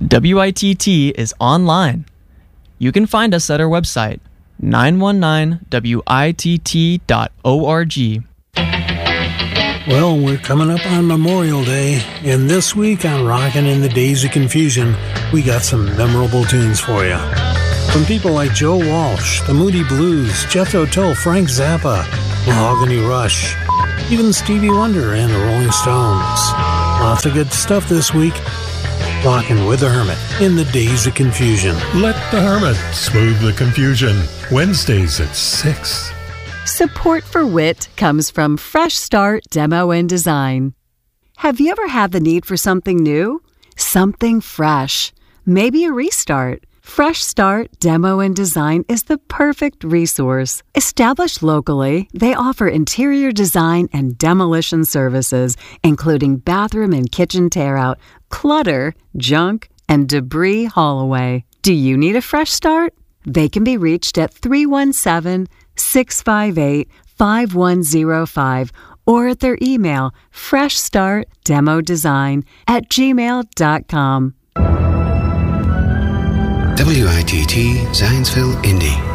WITT is online. You can find us at our website, 919witt.org. Well, we're coming up on Memorial Day, and this week on Rockin' in the Days of Confusion, we got some memorable tunes for you. From people like Joe Walsh, the Moody Blues, Jethro Tull, Frank Zappa, Mahogany Rush, even Stevie Wonder and the Rolling Stones. Lots of good stuff this week. Rockin' with the Hermit in the Days of Confusion. Let the Hermit smooth the confusion. Wednesdays at 6. Support for WIT comes from Fresh Start Demo and Design. Have you ever had the need for something new? Something fresh? Maybe a restart? Fresh Start Demo and Design is the perfect resource. Established locally, they offer interior design and demolition services, including bathroom and kitchen tear-out, clutter, junk, and debris haul-away. Do you need a fresh start? They can be reached at 317-658-5105 or at their email, freshstartdemodesign@gmail.com. WITT Zanesville, Indy.